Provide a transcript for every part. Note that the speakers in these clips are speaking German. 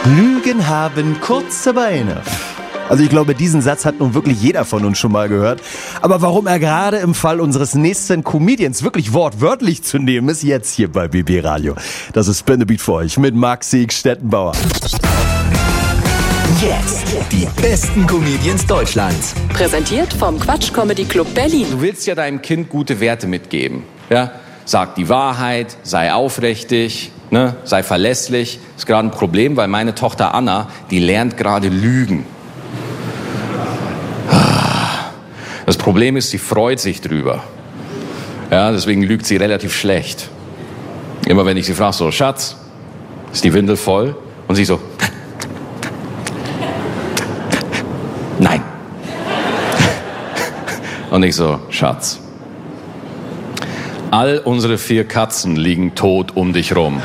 Lügen haben kurze Beine. Also ich glaube, diesen Satz hat nun wirklich jeder von uns schon mal gehört. Aber warum er gerade im Fall unseres nächsten Comedians wirklich wortwörtlich zu nehmen ist, jetzt hier bei BB Radio. Das ist Spin the Beat für euch mit Maxi Stettenbauer. Jetzt die besten Comedians Deutschlands. Präsentiert vom Quatsch Comedy Club Berlin. Du willst ja deinem Kind gute Werte mitgeben. Ja? Sag die Wahrheit, sei aufrichtig, ne? Sei verlässlich. Das ist gerade ein Problem, weil meine Tochter Anna, die lernt gerade Lügen. Das Problem ist, sie freut sich drüber. Ja, deswegen lügt sie relativ schlecht. Immer wenn ich sie frage, so, Schatz, ist die Windel voll? Und sie so, nein. Und ich so, Schatz, all unsere 4 Katzen liegen tot um dich rum.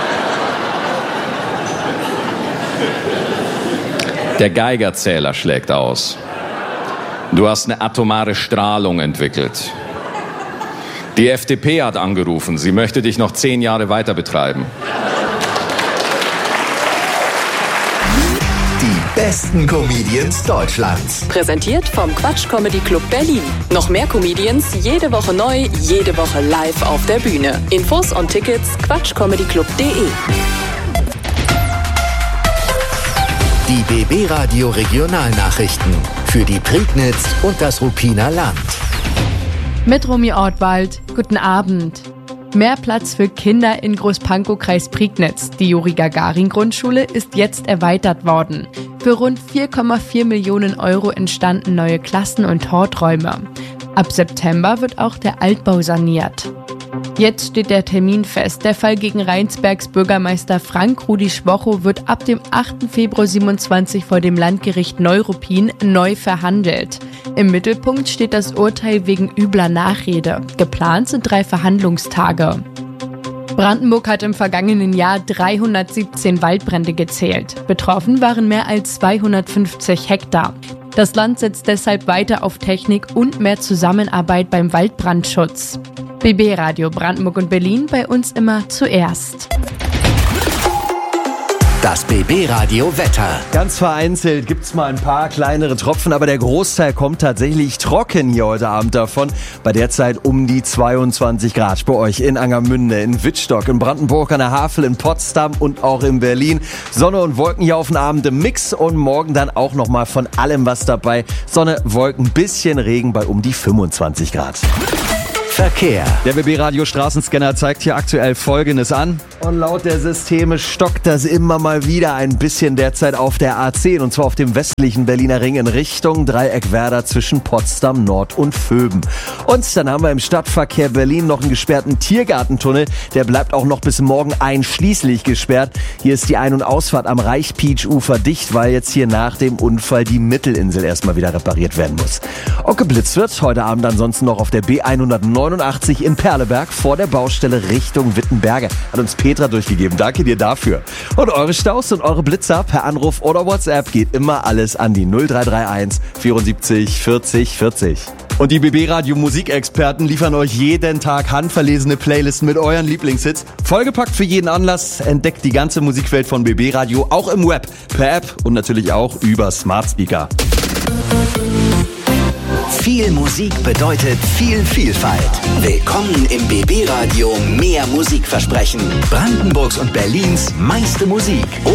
Der Geigerzähler schlägt aus. Du hast eine atomare Strahlung entwickelt. Die FDP hat angerufen, sie möchte dich noch 10 Jahre weiter betreiben. Die besten Comedians Deutschlands. Präsentiert vom Quatsch Comedy Club Berlin. Noch mehr Comedians, jede Woche neu, jede Woche live auf der Bühne. Infos und Tickets quatschcomedyclub.de. Die BB Radio Regionalnachrichten für die Prignitz und das Ruppiner Land. Mit Romy Ortwald, guten Abend. Mehr Platz für Kinder in Großpankow, Kreis Prignitz. Die Juri-Gagarin-Grundschule ist jetzt erweitert worden. Für rund 4,4 Millionen Euro entstanden neue Klassen- und Horträume. Ab September wird auch der Altbau saniert. Jetzt steht der Termin fest. Der Fall gegen Rheinsbergs Bürgermeister Frank-Rudi Schwocho wird ab dem 8. Februar 27 vor dem Landgericht Neuruppin neu verhandelt. Im Mittelpunkt steht das Urteil wegen übler Nachrede. Geplant sind 3 Verhandlungstage. Brandenburg hat im vergangenen Jahr 317 Waldbrände gezählt. Betroffen waren mehr als 250 Hektar. Das Land setzt deshalb weiter auf Technik und mehr Zusammenarbeit beim Waldbrandschutz. BB Radio Brandenburg und Berlin, bei uns immer zuerst. Das BB Radio Wetter. Ganz vereinzelt gibt's mal ein paar kleinere Tropfen, aber der Großteil kommt tatsächlich trocken hier heute Abend davon. Bei der Zeit um die 22 Grad bei euch in Angermünde, in Wittstock, in Brandenburg an der Havel, in Potsdam und auch in Berlin. Sonne und Wolken hier auf den Abend im Mix und morgen dann auch nochmal von allem was dabei. Sonne, Wolken, bisschen Regen bei um die 25 Grad. Verkehr. Der BB-Radio Straßenscanner zeigt hier aktuell Folgendes an. Und laut der Systeme stockt das immer mal wieder ein bisschen derzeit auf der A10 und zwar auf dem westlichen Berliner Ring in Richtung Dreieck Werder zwischen Potsdam Nord und Vöben. Und dann haben wir im Stadtverkehr Berlin noch einen gesperrten Tiergartentunnel. Der bleibt auch noch bis morgen einschließlich gesperrt. Hier ist die Ein- und Ausfahrt am Reichpeach-Ufer dicht, weil jetzt hier nach dem Unfall die Mittelinsel erstmal wieder repariert werden muss. Und geblitzt wird heute Abend ansonsten noch auf der B189 in Perleberg vor der Baustelle Richtung Wittenberge. Hat uns Petra durchgegeben. Danke dir dafür. Und eure Staus und eure Blitzer per Anruf oder WhatsApp geht immer alles an die 0331 74 40 40. Und die BB-Radio Musikexperten liefern euch jeden Tag handverlesene Playlisten mit euren Lieblingshits. Vollgepackt für jeden Anlass. Entdeckt die ganze Musikwelt von BB-Radio auch im Web, per App und natürlich auch über Smart Speaker. Viel Musik bedeutet viel Vielfalt. Willkommen im BB Radio Mehr Musikversprechen. Brandenburgs und Berlins meiste Musik.